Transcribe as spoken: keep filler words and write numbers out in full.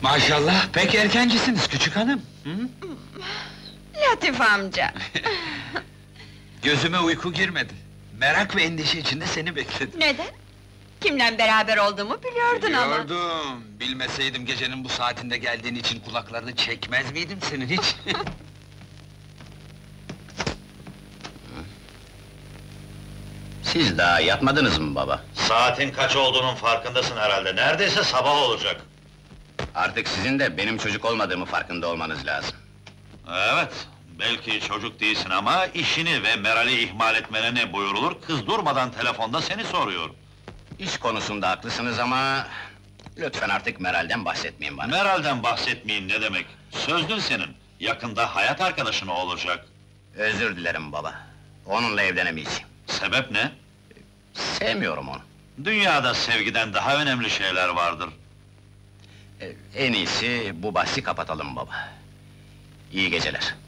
Maşallah, pek erkencisiniz küçük hanım. Hı? Latif amca! Gözüme uyku girmedi. Merak ve endişe içinde seni bekledim. Neden? Kimle beraber olduğumu biliyordun ama! Biliyordum, bilmeseydim gecenin bu saatinde geldiğin için kulaklarını çekmez miydim senin hiç? Siz daha yatmadınız mı baba? Saatin kaç olduğunun farkındasın herhalde, neredeyse sabah olacak. Artık sizin de benim çocuk olmadığımı farkında olmanız lazım. Evet, belki çocuk değilsin ama işini ve Meral'i ihmal etmene ne buyurulur, kız durmadan telefonda seni soruyor. İş konusunda haklısınız ama... Lütfen artık Meral'den bahsetmeyin bana. Meral'den bahsetmeyin ne demek? Sözdün senin, yakında hayat arkadaşın olacak. Özür dilerim baba. Onunla evlenemeyeceğim. Sebep ne? Sevmiyorum onu. Dünyada sevgiden daha önemli şeyler vardır. Ee, En iyisi bu bahsi kapatalım baba. İyi geceler.